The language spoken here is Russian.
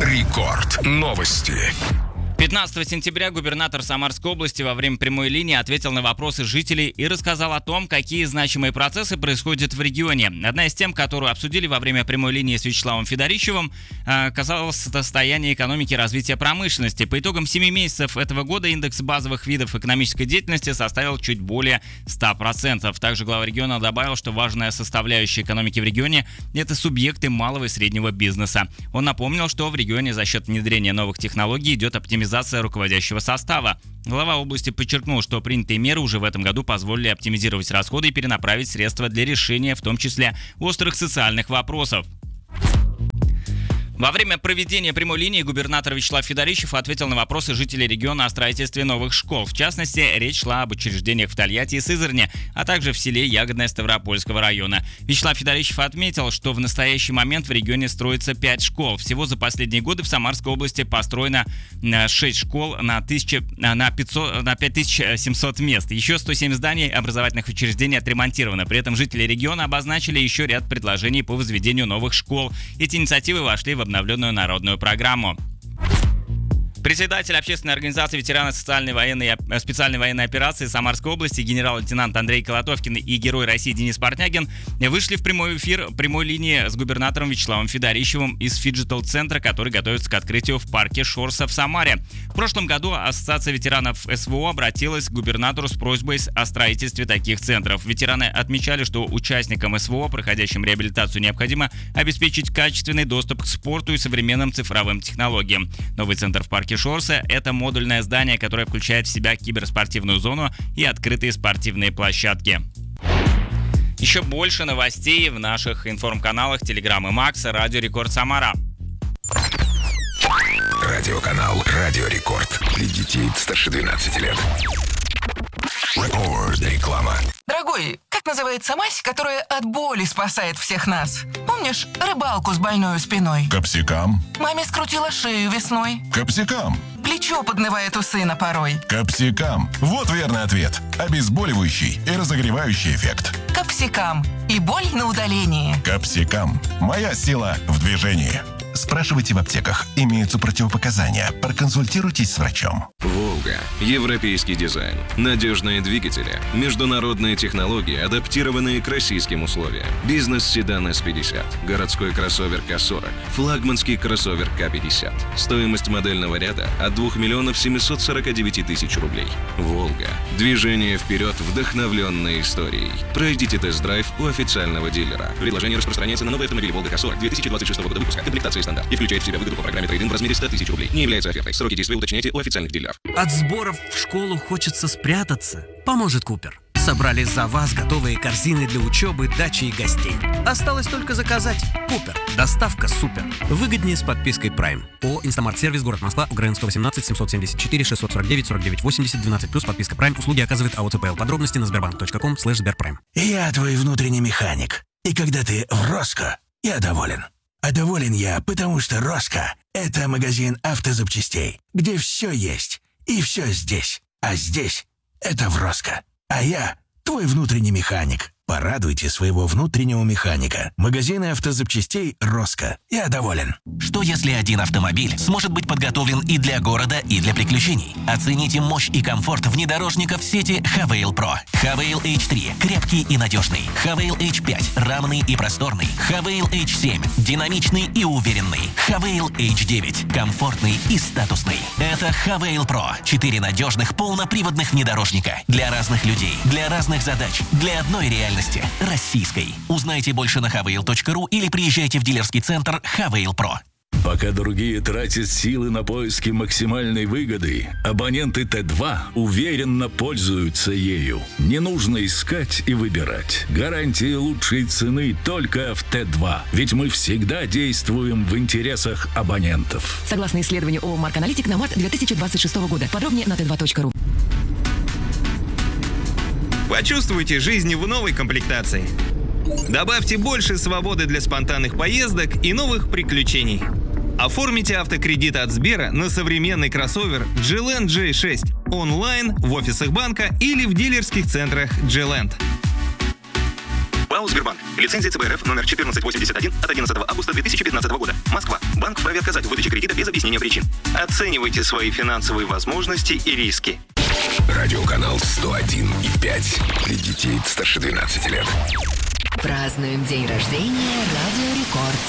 Рекорд. Новости. 15 сентября губернатор Самарской области во время прямой линии ответил на вопросы жителей и рассказал о том, какие значимые процессы происходят в регионе. Одна из тем, которую обсудили во время прямой линии с Вячеславом Федорищевым, касалось состояния экономики и развития промышленности. По итогам 7 месяцев этого года индекс базовых видов экономической деятельности составил чуть более 100%. Также глава региона добавил, что важная составляющая экономики в регионе – это субъекты малого и среднего бизнеса. Он напомнил, что в регионе за счет внедрения новых технологий идет оптимизация руководящего состава. Глава области подчеркнул, что принятые меры уже в этом году позволили оптимизировать расходы и перенаправить средства для решения, в том числе, острых социальных вопросов. Во время проведения прямой линии губернатор Вячеслав Федорищев ответил на вопросы жителей региона о строительстве новых школ. В частности, речь шла об учреждениях в Тольятти и Сызрани, а также в селе Ягодное Ставропольского района. Вячеслав Федорищев отметил, что в настоящий момент в регионе строится 5 школ. Всего за последние годы в Самарской области построено 6 школ на 5700 мест. Еще 107 зданий образовательных учреждений отремонтировано. При этом жители региона обозначили еще ряд предложений по возведению новых школ. Эти инициативы вошли в обновленную народную программу. Председатель общественной организации ветераны специальной военной операции Самарской области генерал-лейтенант Андрей Колотовкин и герой России Денис Портнягин вышли в прямой эфир прямой линии с губернатором Вячеславом Федорищевым из фиджитал-центра, который готовится к открытию в парке Шорса в Самаре. В прошлом году Ассоциация ветеранов СВО обратилась к губернатору с просьбой о строительстве таких центров. Ветераны отмечали, что участникам СВО, проходящим реабилитацию, необходимо обеспечить качественный доступ к спорту и современным цифровым технологиям. Новый центр в парке Шорса – это модульное здание, которое включает в себя киберспортивную зону и открытые спортивные площадки. Еще больше новостей в наших информканалах Telegram и Max, Радио Рекорд Самара. Радиоканал Радио Рекорд. Для детей старше 12 лет. Рекорд. Реклама. Дорогой, как называется мазь, которая от боли спасает всех нас? Помнишь рыбалку с больной спиной? Капсикам. Маме скрутила шею весной. Капсикам. Плечо поднывает у сына порой. Капсикам. Вот верный ответ. Обезболивающий и разогревающий эффект. Капсикам. И боль на удалении. Капсикам. Моя сила в движении. Спрашивайте в аптеках. Имеются противопоказания. Проконсультируйтесь с врачом. «Волга». Европейский дизайн. Надежные двигатели. Международные технологии, адаптированные к российским условиям. Бизнес-седан S50. Городской кроссовер К40. Флагманский кроссовер К50. Стоимость модельного ряда от 2 749 000 рублей. «Волга». Движение вперед, вдохновленное историей. Пройдите тест-драйв у официального дилера. Предложение распространяется на новые автомобили «Волга К40» 2026 года выпуска. Комплектация стандарт и включает в себя выгоду по программе трейд-ин в размере 100 000 рублей. Не является офертой. Сроки действия уточняйте у официальных дилеров. От сборов в школу хочется спрятаться. Поможет Купер. Собрали за вас готовые корзины для учебы, дачи и гостей. Осталось только заказать. Купер. Доставка супер. Выгоднее с подпиской Prime. ООО «Инстамарт-сервис», город Москва, Украинского 18, 774 649 49 80 12+, подписка Prime. Услуги оказывает АО ЦПЛ. Подробности на sberbank.com/sberprime. Я твой внутренний механик. И когда ты в Роско, я доволен. А доволен я, потому что Роско – это магазин автозапчастей, где все есть и все здесь. А здесь – это в Роско. А я – твой внутренний механик. Порадуйте своего внутреннего механика. Магазины автозапчастей «Роско». Я доволен. Что если один автомобиль сможет быть подготовлен и для города, и для приключений? Оцените мощь и комфорт внедорожников сети Хавейл Pro. Хавейл H3 – крепкий и надежный. Хавейл H5 – равный и просторный. Хавейл H7 – динамичный и уверенный. Хавейл H9 – комфортный и статусный. Это Хавейл Pro. 4 надежных полноприводных внедорожника. Для разных людей, для разных задач, для одной реальности. Российской. Узнайте больше на havail.ru или приезжайте в дилерский центр Хавейл Pro. Пока другие тратят силы на поиски максимальной выгоды, абоненты Т2 уверенно пользуются ею. Не нужно искать и выбирать. Гарантии лучшей цены только в Т2. Ведь мы всегда действуем в интересах абонентов. Согласно исследованию ООО «Марк Аналитик» на март 2026 года. Подробнее на t2.ru. Почувствуйте жизнь в новой комплектации. Добавьте больше свободы для спонтанных поездок и новых приключений. Оформите автокредит от Сбера на современный кроссовер G-Land J6 онлайн, в офисах банка или в дилерских центрах G-Land. АО «Сбербанк». Лицензия ЦБ РФ номер 1481 от 11 августа 2015 года. Москва. Банк вправе отказать в выдаче кредита без объяснения причин. Оценивайте свои финансовые возможности и риски. Радиоканал 101,5 для детей старше 12 лет. Празднуем день рождения Радио Рекорд.